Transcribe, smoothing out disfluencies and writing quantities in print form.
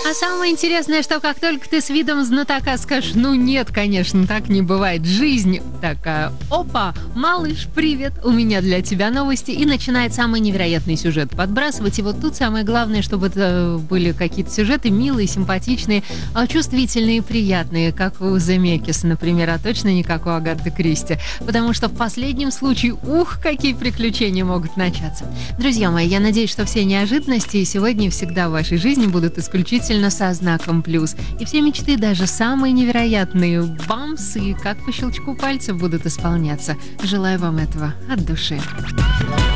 А самое интересное, что как только ты с видом знатока скажешь, ну нет, конечно, так не бывает. Жизнь такая, опа, малыш, привет, у меня для тебя новости. И начинает самый невероятный сюжет подбрасывать. И вот тут самое главное, чтобы это были какие-то сюжеты милые, симпатичные, чувствительные и приятные, как у Земекиса, например, а точно не как у Агаты Кристи. Потому что в последнем случае, какие приключения могут начаться. Друзья мои, я надеюсь, что все неожиданности сегодня и всегда в вашей жизни будут исключительно со знаком плюс. И все мечты, даже самые невероятные, бамс, и как по щелчку пальцев будут исполняться. Желаю вам этого от души.